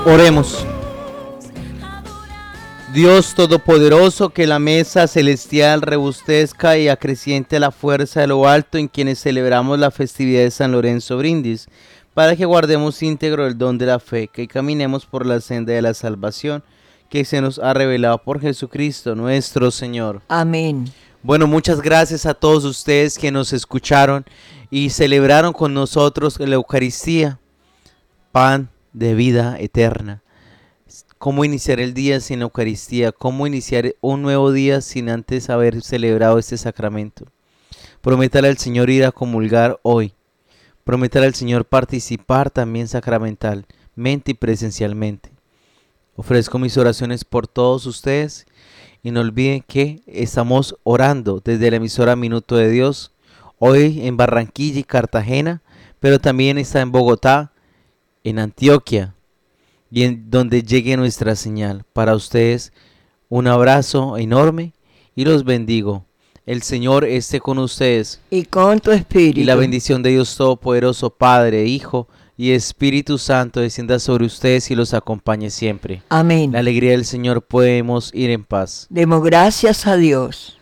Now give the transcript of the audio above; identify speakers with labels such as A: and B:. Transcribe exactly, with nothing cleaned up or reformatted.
A: Oremos. Dios Todopoderoso, que la mesa celestial rebustezca y acreciente la fuerza de lo alto en quienes celebramos la festividad de San Lorenzo Brindis, para que guardemos íntegro el don de la fe, que caminemos por la senda de la salvación, que se nos ha revelado por Jesucristo nuestro Señor.
B: Amén.
A: Bueno, muchas gracias a todos ustedes que nos escucharon y celebraron con nosotros la Eucaristía, pan de vida eterna. ¿Cómo iniciar el día sin la Eucaristía? ¿Cómo iniciar un nuevo día sin antes haber celebrado este sacramento? Prométale al Señor ir a comulgar hoy. Prométale al Señor participar también sacramentalmente y presencialmente. Ofrezco mis oraciones por todos ustedes y no olviden que estamos orando desde la emisora Minuto de Dios, hoy en Barranquilla y Cartagena, pero también está en Bogotá, en Antioquia, y en donde llegue nuestra señal. Para ustedes un abrazo enorme y los bendigo. El Señor esté con ustedes.
B: Y con tu espíritu.
A: Y la bendición de Dios Todopoderoso, Padre, Hijo y Espíritu Santo descienda sobre ustedes y los acompañe siempre.
B: Amén.
A: La alegría del Señor, podemos ir en paz.
B: Demos gracias a Dios.